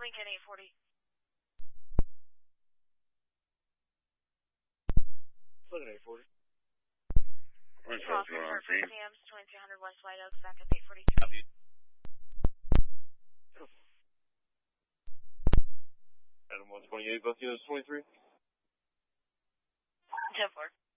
Lincoln 840. Lincoln 840. Crossing for Sam's 2300 West White Oaks, back up 843. Copy. Adam 128, both units 23. 10-4.